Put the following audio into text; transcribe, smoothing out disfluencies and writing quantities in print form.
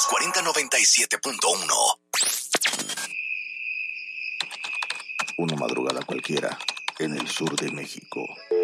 4097.1. Una madrugada cualquiera en el sur de México.